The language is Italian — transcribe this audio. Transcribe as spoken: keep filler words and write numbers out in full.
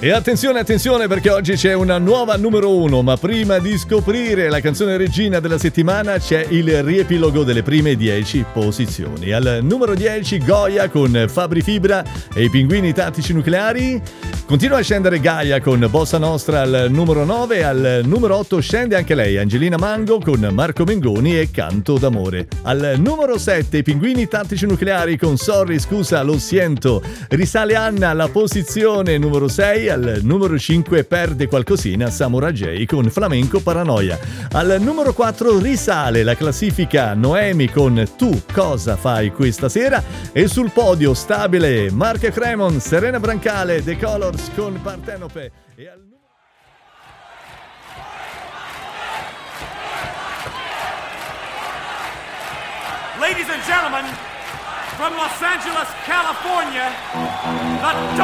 E attenzione, attenzione, perché oggi c'è una nuova numero uno, ma prima di scoprire la canzone regina della settimana c'è il riepilogo delle prime dieci posizioni. Al numero dieci Goya con Fabri Fibra e i Pinguini Tattici Nucleari. Continua a scendere Gaia con Bossa Nostra al numero nove, al numero otto scende anche lei, Angelina Mango con Marco Mengoni e Canto d'amore. Al numero sette i Pinguini Tattici Nucleari con Sorry scusa lo siento. Risale Anna alla posizione numero sei, al numero cinque perde qualcosina Samurai J con Flamenco Paranoia. Al numero quattro risale la classifica Noemi con Tu cosa fai questa sera, e sul podio stabile Mark Cremon, Serena Brancale, The Colors con Partenope. E al numero... Ladies and gentlemen, from Los Angeles, California, the